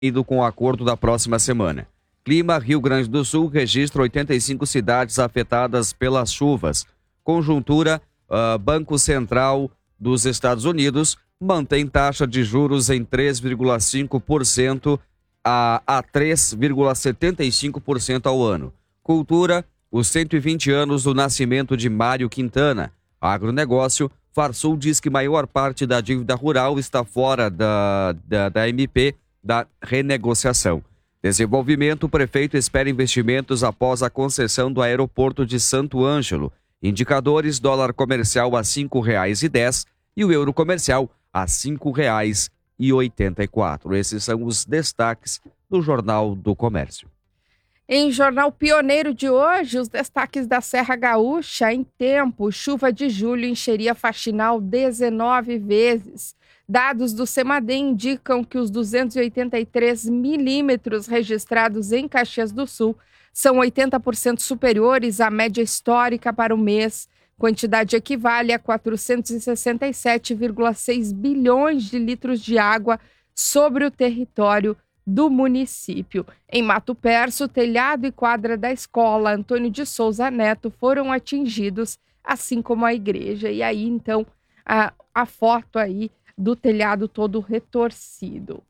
indo com o acordo da próxima semana. Clima, Rio Grande do Sul registra 85 cidades afetadas pelas chuvas. Conjuntura, Banco Central dos Estados Unidos mantém taxa de juros em 3,5% a 3,75% ao ano. Cultura, os 120 anos do nascimento de Mário Quintana. Agronegócio, Farsul diz que maior parte da dívida rural está fora da MP da renegociação. Desenvolvimento, o prefeito espera investimentos após a concessão do aeroporto de Santo Ângelo. Indicadores, dólar comercial a R$ 5,10 e o euro comercial a R$ 5,84. Esses são os destaques do Jornal do Comércio. Em Jornal Pioneiro de hoje, os destaques da Serra Gaúcha. Em tempo, chuva de julho encheria Faxinal 19 vezes. Dados do CEMADEM indicam que os 283 milímetros registrados em Caxias do Sul são 80% superiores à média histórica para o mês. Quantidade equivale a 467,6 bilhões de litros de água sobre o território do município. Em Mato Perso, o telhado e quadra da escola Antônio de Souza Neto foram atingidos, assim como a igreja. E aí, então, a foto aí do telhado todo retorcido.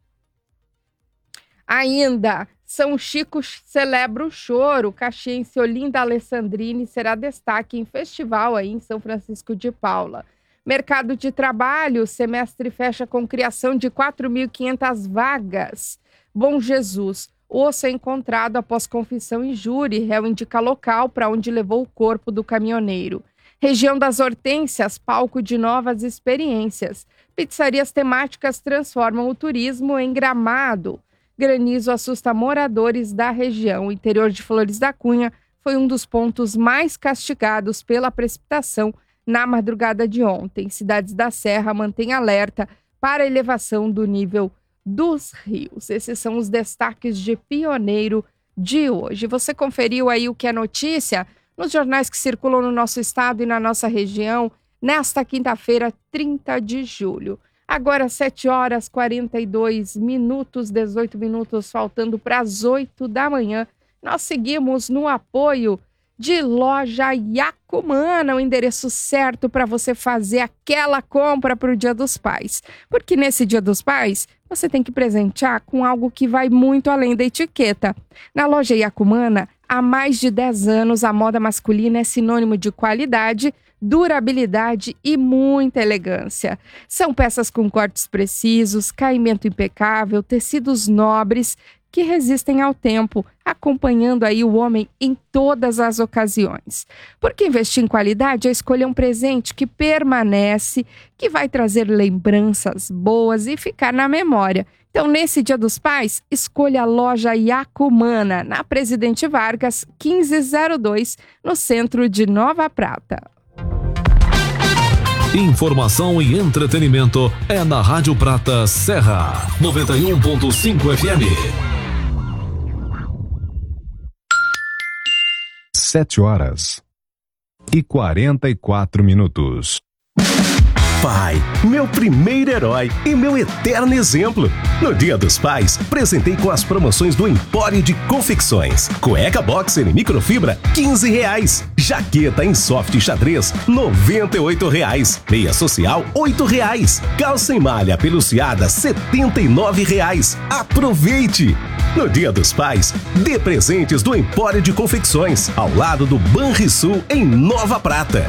Ainda, São Chico celebra o choro. Caxiense Olinda Alessandrini será destaque em festival aí em São Francisco de Paula. Mercado de trabalho, semestre fecha com criação de 4.500 vagas. Bom Jesus, osso é encontrado após confissão em júri. Réu indica local para onde levou o corpo do caminhoneiro. Região das Hortênsias, palco de novas experiências. Pizzarias temáticas transformam o turismo em Gramado. Granizo assusta moradores da região. O interior de Flores da Cunha foi um dos pontos mais castigados pela precipitação na madrugada de ontem. Cidades da Serra mantêm alerta para a elevação do nível dos rios. Esses são os destaques de Pioneiro de hoje. Você conferiu aí o que é notícia nos jornais que circulam no nosso estado e na nossa região nesta quinta-feira, 30 de julho. Agora 7h42, 18 minutos, faltando para as 8 da manhã. Nós seguimos no apoio de Loja Yacumana, o endereço certo para você fazer aquela compra para o Dia dos Pais. Porque nesse Dia dos Pais, você tem que presentear com algo que vai muito além da etiqueta. Na Loja Yacumana, há mais de 10 anos, a moda masculina é sinônimo de qualidade, durabilidade e muita elegância. São peças com cortes precisos, caimento impecável, tecidos nobres que resistem ao tempo, acompanhando aí o homem em todas as ocasiões. Porque investir em qualidade é escolher um presente que permanece, que vai trazer lembranças boas e ficar na memória. Então, nesse Dia dos Pais, escolha a Loja Yacumana, na Presidente Vargas, 1502, no centro de Nova Prata. Informação e entretenimento é na Rádio Prata Serra, 91.5 FM. 7h44. Pai, meu primeiro herói e meu eterno exemplo. No Dia dos Pais, presentei com as promoções do Empório de Confecções. Cueca boxer em microfibra, R$15. Jaqueta em soft xadrez, R$98. Meia social, R$8. Calça em malha peluciada, R$79. Aproveite! No Dia dos Pais, dê presentes do Empório de Confecções, ao lado do Banrisul, em Nova Prata.